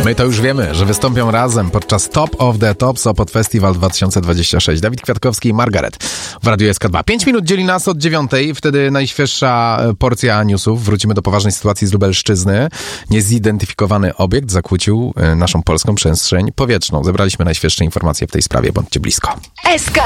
My to już wiemy, że wystąpią razem podczas Top of the Top Sopot Festival 2026. Dawid Kwiatkowski i Margaret w Radiu SK2. 5 minut dzieli nas od 9, wtedy najświeższa porcja newsów. Wrócimy do poważnej sytuacji z Lubelszczyzny. Niezidentyfikowany obiekt zakłócił naszą polską przestrzeń powietrzną. Zebraliśmy najświeższe informacje w tej sprawie. Bądźcie blisko. SK